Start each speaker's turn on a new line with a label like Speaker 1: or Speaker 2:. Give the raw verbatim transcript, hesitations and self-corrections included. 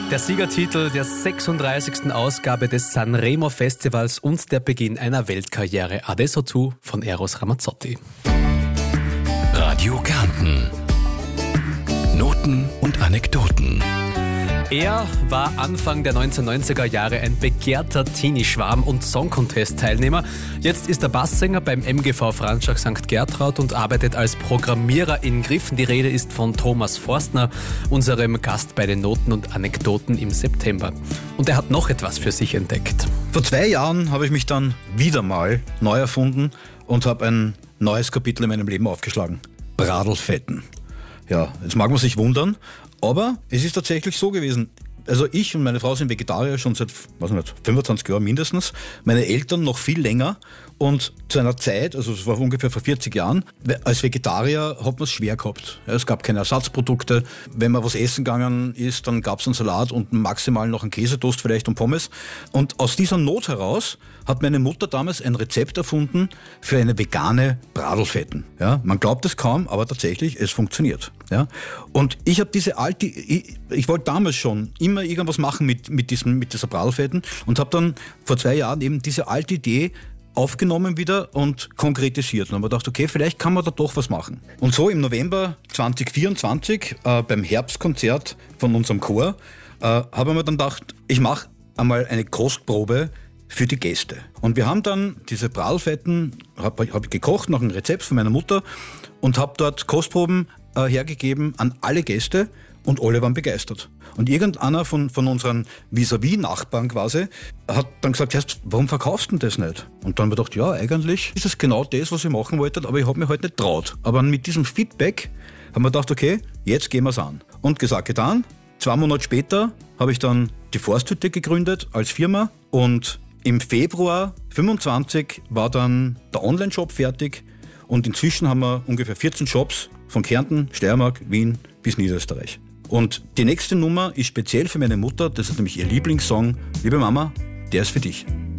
Speaker 1: Der Siegertitel der sechsunddreißigsten Ausgabe des Sanremo Festivals und der Beginn einer Weltkarriere. Adesso tu von Eros Ramazzotti.
Speaker 2: Radio Kärnten. Noten und Anekdoten.
Speaker 1: Er war Anfang der neunzehnhundertneunziger Jahre ein begehrter Teenie-Schwarm und Song-Contest-Teilnehmer. Jetzt ist er Basssänger beim M G V Franschach Sankt Gertraud und arbeitet als Programmierer in Griffen. Die Rede ist von Thomas Forstner, unserem Gast bei den Noten und Anekdoten im September. Und er hat noch etwas für sich entdeckt.
Speaker 3: Vor zwei Jahren habe ich mich dann wieder mal neu erfunden und habe ein neues Kapitel in meinem Leben aufgeschlagen. Bradlfetten. Ja, jetzt mag man sich wundern, aber es ist tatsächlich so gewesen. Also ich und meine Frau sind Vegetarier schon seit was nicht, fünfundzwanzig Jahren mindestens. Meine Eltern noch viel länger. Und zu einer Zeit, also es war ungefähr vor vierzig Jahren, als Vegetarier hat man es schwer gehabt. Ja, es gab keine Ersatzprodukte. Wenn man was essen gegangen ist, dann gab es einen Salat und maximal noch einen Käsetoast vielleicht und Pommes. Und aus dieser Not heraus hat meine Mutter damals ein Rezept erfunden für eine vegane Bradlfetten. Ja, man glaubt es kaum, aber tatsächlich, es funktioniert. Ja, und ich habe diese alte, ich, ich wollte damals schon immer irgendwas machen mit, mit, diesem, mit dieser Bradlfetten und habe dann vor zwei Jahren eben diese alte Idee aufgenommen wieder und konkretisiert. Und haben wir gedacht, okay, vielleicht kann man da doch was machen. Und so im November zwanzig vierundzwanzig äh, beim Herbstkonzert von unserem Chor äh, habe ich mir dann gedacht, ich mache einmal eine Kostprobe für die Gäste. Und wir haben dann diese Bradlfetten, habe hab ich gekocht nach einem Rezept von meiner Mutter und habe dort Kostproben äh, hergegeben an alle Gäste und alle waren begeistert. Und irgendeiner von, von unseren Vis-à-vis-Nachbarn quasi hat dann gesagt, warum verkaufst du denn das nicht? Und dann habe ich gedacht, ja, eigentlich ist es genau das, was ich machen wollte, aber ich habe mich halt nicht traut. Aber mit diesem Feedback haben wir gedacht, okay, jetzt gehen wir es an. Und gesagt, getan. Zwei Monate später habe ich dann die Forsthütte gegründet als Firma und im Februar fünfundzwanzig war dann der Online-Shop fertig und inzwischen haben wir ungefähr vierzehn Shops von Kärnten, Steiermark, Wien bis Niederösterreich. Und die nächste Nummer ist speziell für meine Mutter, das ist nämlich ihr Lieblingssong. Liebe Mama, der ist für dich.